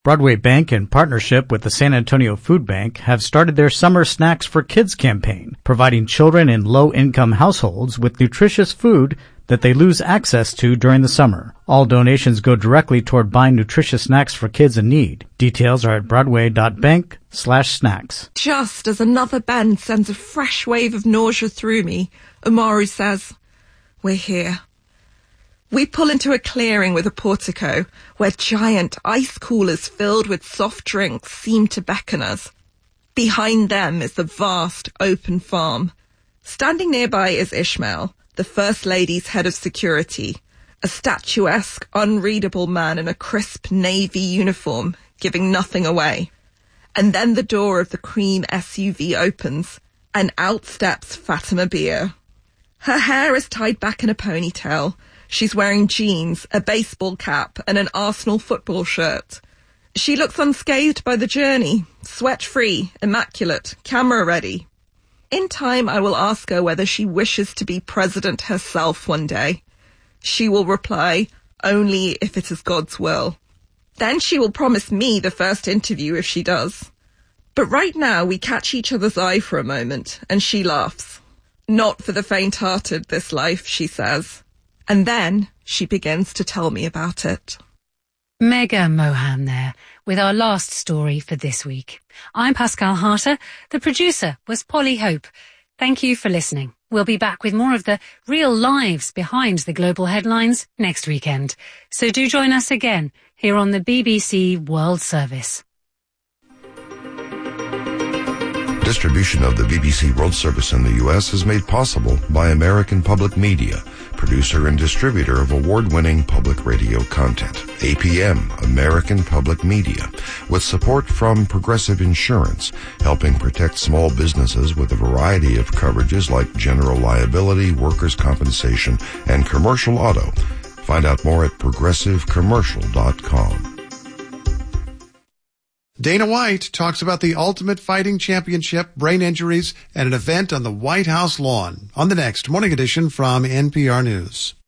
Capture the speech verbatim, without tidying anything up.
Broadway Bank, in partnership with the San Antonio Food Bank, have started their Summer Snacks for Kids campaign, providing children in low-income households with nutritious food that they lose access to during the summer. All donations go directly toward buying nutritious snacks for kids in need. Details are at broadway.bank slash snacks. Just as another bend sends a fresh wave of nausea through me, Umaru says, "We're here." We pull into a clearing with a portico where giant ice coolers filled with soft drinks seem to beckon us. Behind them is the vast open farm. Standing nearby is Ishmael, the First Lady's head of security, a statuesque, unreadable man in a crisp navy uniform, giving nothing away. And then the door of the cream S U V opens, and out steps Fatima Beer. Her hair is tied back in a ponytail. She's wearing jeans, a baseball cap, and an Arsenal football shirt. She looks unscathed by the journey, sweat-free, immaculate, camera-ready. In time, I will ask her whether she wishes to be president herself one day. She will reply, only if it is God's will. Then she will promise me the first interview if she does. But right now, we catch each other's eye for a moment, and she laughs. Not for the faint-hearted, this life, she says. And then she begins to tell me about it. Mega Mohan there, with our last story for this week. I'm Pascal Harter. The producer was Polly Hope. Thank you for listening. We'll be back with more of the real lives behind the global headlines next weekend. So do join us again here on the B B C World Service. Distribution of the B B C World Service in the U S is made possible by American Public Media, producer and distributor of award-winning public radio content. A P M, American Public Media, with support from Progressive Insurance, helping protect small businesses with a variety of coverages like general liability, workers' compensation, and commercial auto. Find out more at progressive commercial dot com. Dana White talks about the Ultimate Fighting Championship, brain injuries, and an event on the White House lawn on the next Morning Edition from N P R News.